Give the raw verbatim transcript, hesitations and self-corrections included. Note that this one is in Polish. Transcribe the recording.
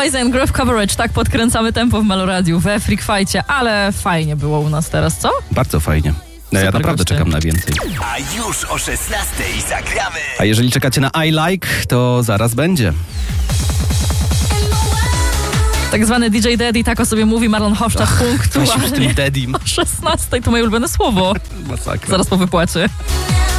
Rise and Groove Coverage, tak podkręcamy tempo w Meloradiu we Freak Fightcie, ale fajnie było u nas teraz, co? Bardzo fajnie. No ja naprawdę goście. Czekam na więcej. A już o szesnastej zagramy. A jeżeli czekacie na I Like, to zaraz będzie. Tak zwany D J Daddy, tak o sobie mówi Marlon Hofstadt punktualnie. Z tym Daddym. O szesnastej to moje ulubione słowo. Masakra. Zaraz po wypłacie.